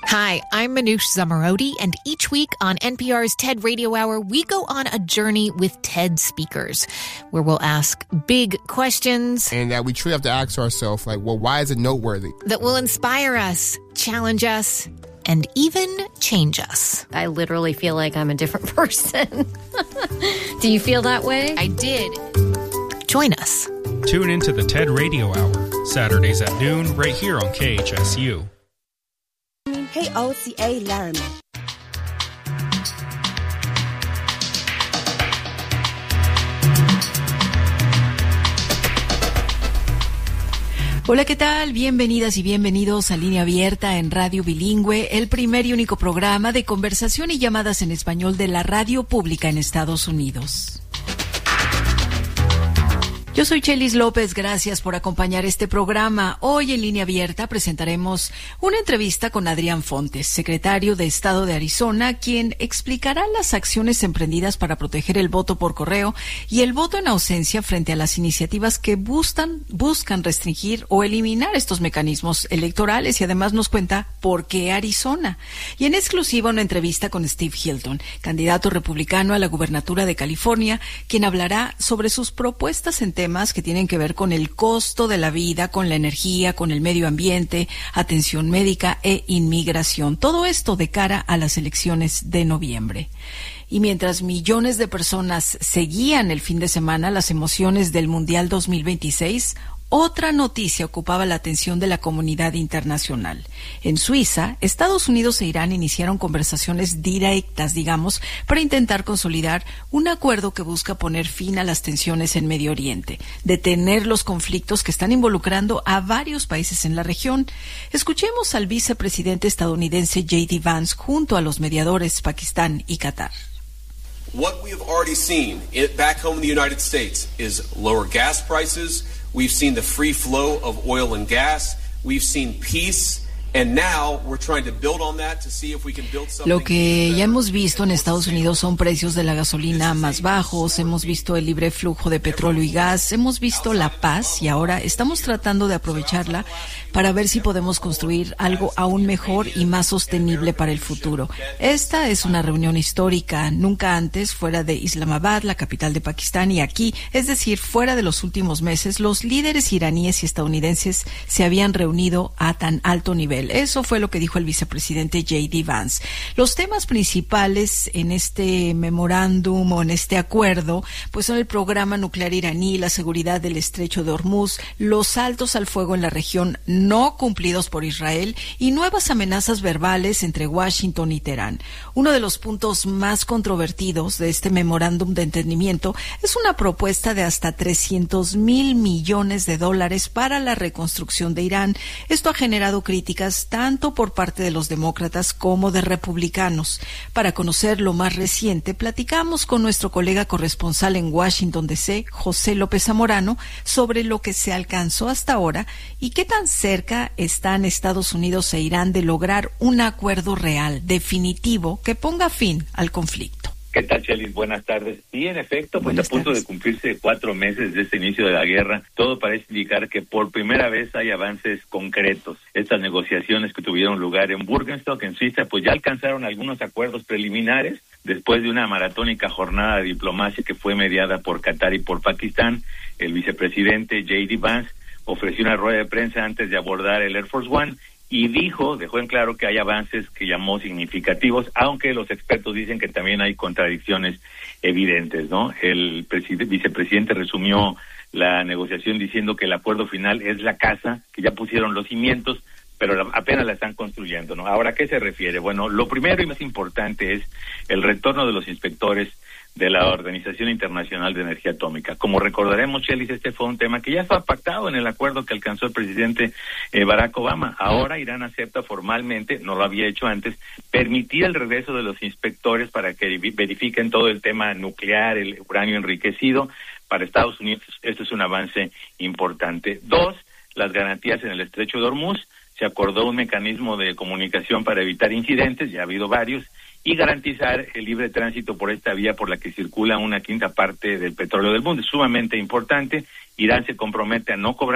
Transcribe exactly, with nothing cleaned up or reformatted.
Hi, I'm Manoush Zomorodi, and each week on N P R's TED Radio Hour, we go on a journey with TED speakers, where we'll ask big questions. And that we truly have to ask ourselves, like, well, why is it noteworthy? That will inspire us, challenge us, and even change us. I literally feel like I'm a different person. Do you feel that way? I did. Join us. Tune into the TED Radio Hour, Saturdays at noon, right here on K H S U. K O C A Laramie. Hola, ¿qué tal? Bienvenidas y bienvenidos a Línea Abierta en Radio Bilingüe, el primer y único programa de conversación y llamadas en español de la radio pública en Estados Unidos. Yo soy Chelis López, gracias por acompañar este programa. Hoy en Línea Abierta presentaremos una entrevista con Adrián Fontes, secretario de Estado de Arizona, quien explicará las acciones emprendidas para proteger el voto por correo y el voto en ausencia frente a las iniciativas que buscan, buscan restringir o eliminar estos mecanismos electorales, y además nos cuenta por qué Arizona. Y en exclusiva una entrevista con Steve Hilton, candidato republicano a la gubernatura de California, quien hablará sobre sus propuestas en temas que tienen que ver con el costo de la vida, con la energía, con el medio ambiente, atención médica e inmigración. Todo esto de cara a las elecciones de noviembre. Y mientras millones de personas seguían el fin de semana las emociones del Mundial dos mil veintiséis, otra noticia ocupaba la atención de la comunidad internacional. En Suiza, Estados Unidos e Irán iniciaron conversaciones directas, digamos, para intentar consolidar un acuerdo que busca poner fin a las tensiones en Medio Oriente, detener los conflictos que están involucrando a varios países en la región. Escuchemos al vicepresidente estadounidense J D Vance junto a los mediadores Pakistán y Qatar. What we have already seen back home in the United States is lower gas prices. We've seen the free flow of oil and gas. We've seen peace. And now we're trying to build on that to see if we can build something. Lo que ya hemos visto en Estados Unidos son precios de la gasolina más bajos, hemos visto el libre flujo de petróleo y gas, hemos visto la paz y ahora estamos tratando de aprovecharla para ver si podemos construir algo aún mejor y más sostenible para el futuro. Esta es una reunión histórica, nunca antes fuera de Islamabad, la capital de Pakistán, y aquí, es decir, fuera de los últimos meses, los líderes iraníes y estadounidenses se habían reunido a tan alto nivel. Eso fue lo que dijo el vicepresidente J D Vance. Los temas principales en este memorándum o en este acuerdo, pues son el programa nuclear iraní, la seguridad del estrecho de Hormuz, los saltos al fuego en la región no cumplidos por Israel y nuevas amenazas verbales entre Washington y Teherán. Uno de los puntos más controvertidos de este memorándum de entendimiento es una propuesta de hasta trescientos mil millones de dólares para la reconstrucción de Irán. Esto ha generado críticas tanto por parte de los demócratas como de republicanos. Para conocer lo más reciente, platicamos con nuestro colega corresponsal en Washington, D C, José López Zamorano, sobre lo que se alcanzó hasta ahora y qué tan cerca están Estados Unidos e Irán de lograr un acuerdo real, definitivo, que ponga fin al conflicto. ¿Qué tal, Chelis? Buenas tardes. Sí, en efecto, pues Buenas a punto tardes. de cumplirse cuatro meses de este inicio de la guerra, todo parece indicar que por primera vez hay avances concretos. Estas negociaciones que tuvieron lugar en Bürgenstock, en Suiza, pues ya alcanzaron algunos acuerdos preliminares después de una maratónica jornada de diplomacia que fue mediada por Qatar y por Pakistán. El vicepresidente J D Vance ofreció una rueda de prensa antes de abordar el Air Force One y dijo, dejó en claro que hay avances que llamó significativos, aunque los expertos dicen que también hay contradicciones evidentes, ¿no? El preside- vicepresidente resumió la negociación diciendo que el acuerdo final es la casa, que ya pusieron los cimientos, pero la, apenas la están construyendo, ¿no? Ahora, ¿a qué se refiere? Bueno, lo primero y más importante es el retorno de los inspectores de la Organización Internacional de Energía Atómica. Como recordaremos, Chelis, este fue un tema que ya fue pactado en el acuerdo que alcanzó el presidente eh, Barack Obama. Ahora Irán acepta formalmente, no lo había hecho antes, permitir el regreso de los inspectores para que verifiquen todo el tema nuclear, el uranio enriquecido. Para Estados Unidos esto es un avance importante. Dos, las garantías en el estrecho de Hormuz. Se acordó un mecanismo de comunicación para evitar incidentes, ya ha habido varios, y garantizar el libre tránsito por esta vía por la que circula una quinta parte del petróleo del mundo. Es sumamente importante. Irán se compromete a no cobrar